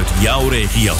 uit jouw regio.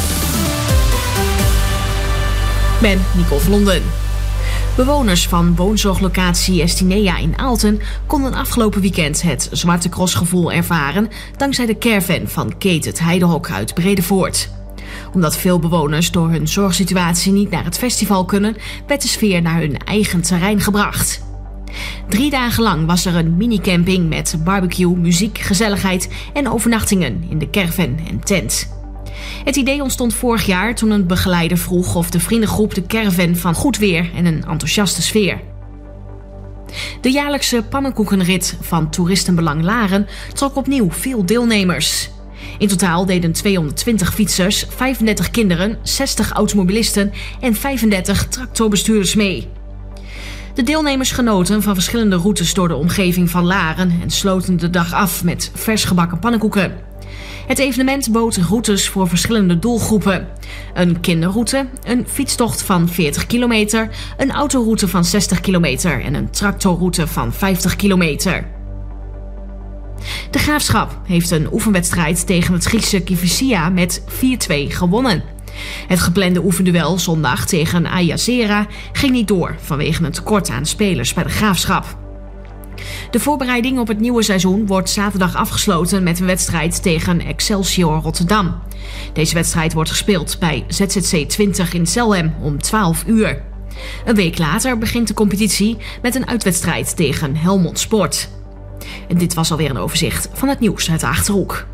Ben Nicole Vlonden. Bewoners van woonzorglocatie Estinea in Aalten konden afgelopen weekend het Zwarte Cross-gevoel ervaren dankzij de caravan van Kate het Heidehok uit Bredevoort. Omdat veel bewoners door hun zorgsituatie niet naar het festival kunnen, werd de sfeer naar hun eigen terrein gebracht. 3 dagen lang was er een minicamping met barbecue, muziek, gezelligheid en overnachtingen in de caravan en tent. Het idee ontstond vorig jaar toen een begeleider vroeg of de vriendengroep de caravan van goed weer en een enthousiaste sfeer. De jaarlijkse pannenkoekenrit van Toeristenbelang Laren trok opnieuw veel deelnemers. In totaal deden 220 fietsers, 35 kinderen, 60 automobilisten en 35 tractorbestuurders mee. De deelnemers genoten van verschillende routes door de omgeving van Laren en sloten de dag af met vers gebakken pannenkoeken. Het evenement bood routes voor verschillende doelgroepen. Een kinderroute, een fietstocht van 40 kilometer, een autoroute van 60 kilometer en een tractorroute van 50 kilometer. De Graafschap heeft een oefenwedstrijd tegen het Griekse Kifisia met 4-2 gewonnen. Het geplande oefenduel zondag tegen Ayazera ging niet door vanwege een tekort aan spelers bij de Graafschap. De voorbereiding op het nieuwe seizoen wordt zaterdag afgesloten met een wedstrijd tegen Excelsior Rotterdam. Deze wedstrijd wordt gespeeld bij ZZC 20 in Zelhem om 12 uur. Een week later begint de competitie met een uitwedstrijd tegen Helmond Sport. En dit was alweer een overzicht van het nieuws uit de Achterhoek.